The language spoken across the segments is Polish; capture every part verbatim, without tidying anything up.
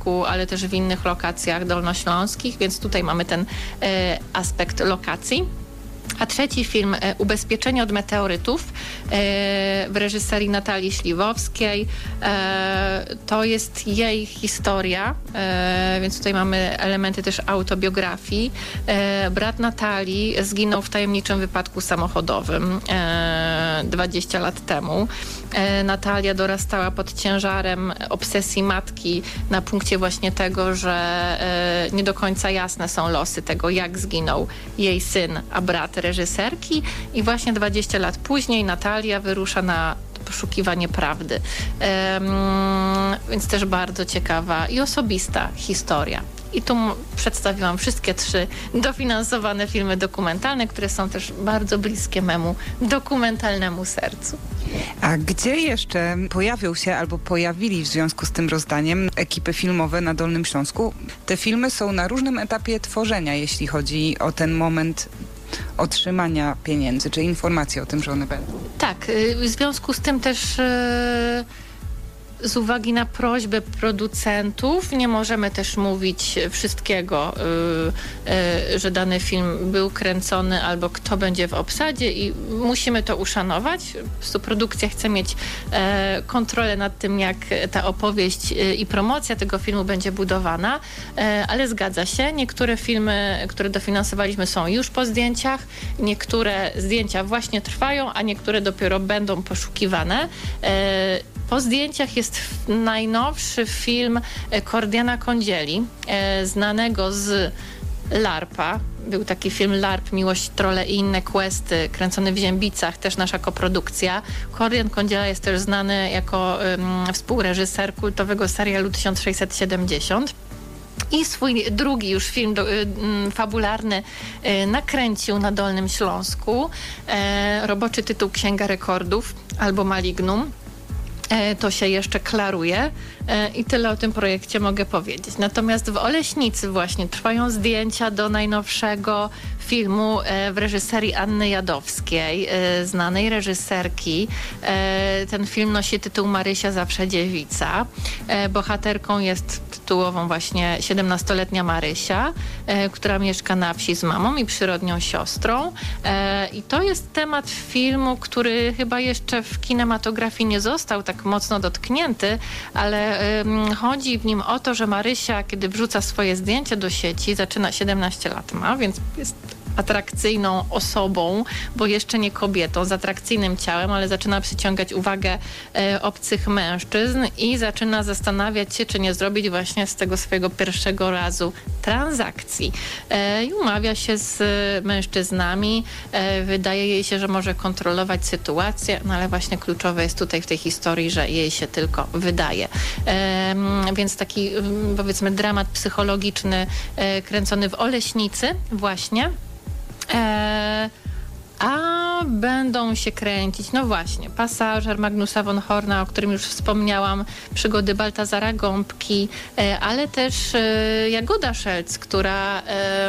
Śląsku, ale też w innych lokacjach dolnośląskich, więc tutaj mamy ten e, aspekt lokacji. A trzeci film, e, Ubezpieczenie od meteorytów, e, w reżyserii Natalii Śliwowskiej. E, to jest jej historia, e, więc tutaj mamy elementy też autobiografii. E, brat Natalii zginął w tajemniczym wypadku samochodowym e, dwadzieścia lat temu. E, Natalia dorastała pod ciężarem obsesji matki na punkcie właśnie tego, że e, nie do końca jasne są losy tego, jak zginął jej syn, a brat reżyserki, i właśnie dwadzieścia lat później Natalia wyrusza na poszukiwanie prawdy. Um, więc też bardzo ciekawa i osobista historia. I tu m- przedstawiłam wszystkie trzy dofinansowane filmy dokumentalne, które są też bardzo bliskie memu dokumentalnemu sercu. A gdzie jeszcze pojawią się albo pojawili w związku z tym rozdaniem ekipy filmowe na Dolnym Śląsku? Te filmy są na różnym etapie tworzenia, jeśli chodzi o ten moment otrzymania pieniędzy, czy informacji o tym, że one będą. Tak, w związku z tym też z uwagi na prośbę producentów nie możemy też mówić wszystkiego, że dany film był kręcony albo kto będzie w obsadzie, i musimy to uszanować. Po prostu produkcja chce mieć kontrolę nad tym, jak ta opowieść i promocja tego filmu będzie budowana, ale zgadza się, niektóre filmy, które dofinansowaliśmy, są już po zdjęciach, niektóre zdjęcia właśnie trwają, a niektóre dopiero będą poszukiwane. Po zdjęciach jest najnowszy film Kordiana Kądzieli, e, znanego z larpa. Był taki film LARP, Miłość, Trolle i inne questy, kręcony w Ziębicach, też nasza koprodukcja. Kordian Kądziela jest też znany jako um, współreżyser kultowego serialu tysiąc sześćset siedemdziesiąt. I swój drugi już film do, y, y, fabularny y, nakręcił na Dolnym Śląsku. E, roboczy tytuł Księga Rekordów albo Malignum. To się jeszcze klaruje i tyle o tym projekcie mogę powiedzieć. Natomiast w Oleśnicy właśnie trwają zdjęcia do najnowszego filmu w reżyserii Anny Jadowskiej, znanej reżyserki. Ten film nosi tytuł Marysia zawsze dziewica. Bohaterką jest tytułową właśnie siedemnastoletnia Marysia, która mieszka na wsi z mamą i przyrodnią siostrą. I to jest temat filmu, który chyba jeszcze w kinematografii nie został tak mocno dotknięty, ale um, chodzi w nim o to, że Marysia, kiedy wrzuca swoje zdjęcia do sieci, zaczyna siedemnaście lat ma, więc jest atrakcyjną osobą, bo jeszcze nie kobietą, z atrakcyjnym ciałem, ale zaczyna przyciągać uwagę e, obcych mężczyzn i zaczyna zastanawiać się, czy nie zrobić właśnie z tego swojego pierwszego razu transakcji. E, I umawia się z mężczyznami. E, wydaje jej się, że może kontrolować sytuację, no ale właśnie kluczowe jest tutaj w tej historii, że jej się tylko wydaje. E, więc taki, powiedzmy, dramat psychologiczny e, kręcony w Oleśnicy właśnie. E, a będą się kręcić, no właśnie, Pasażer Magnusa von Horna, o którym już wspomniałam, Przygody Baltazara Gąbki, e, ale też e, Jagoda Szelc, która e,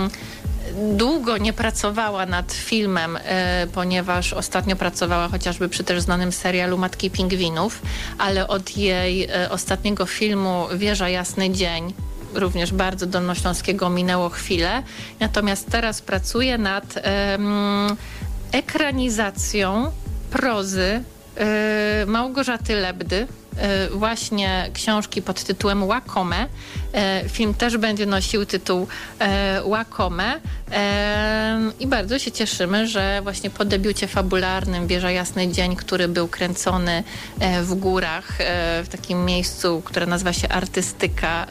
długo nie pracowała nad filmem, e, ponieważ ostatnio pracowała chociażby przy też znanym serialu Matki Pingwinów, ale od jej e, ostatniego filmu Wieża Jasny Dzień, również bardzo dolnośląskiego, minęło chwilę. Natomiast teraz pracuję nad um, ekranizacją prozy y, Małgorzaty Lebdy, y, właśnie książki pod tytułem Łakome. Y, film też będzie nosił tytuł y, Łakome. I bardzo się cieszymy, że właśnie po debiucie fabularnym Wieża Jasny Dzień, który był kręcony w górach, w takim miejscu, które nazywa się Artystyka,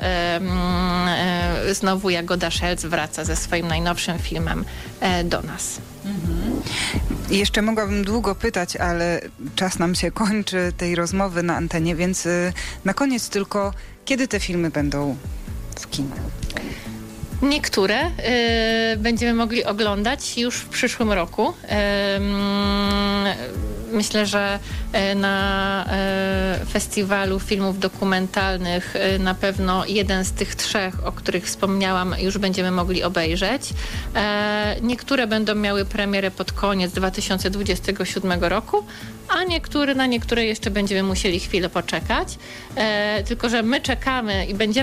znowu Jagoda Szelc wraca ze swoim najnowszym filmem do nas. Mhm. Jeszcze mogłabym długo pytać, ale czas nam się kończy tej rozmowy na antenie, więc na koniec tylko, kiedy te filmy będą w kinach? Niektóre y, będziemy mogli oglądać już w przyszłym roku. Y, y, myślę, że y, na y, festiwalu filmów dokumentalnych y, na pewno jeden z tych trzech, o których wspomniałam, już będziemy mogli obejrzeć. Y, niektóre będą miały premierę pod koniec dwa tysiące dwudziestego siódmego roku, a niektóre, na niektóre jeszcze będziemy musieli chwilę poczekać. Y, tylko że my czekamy i będziemy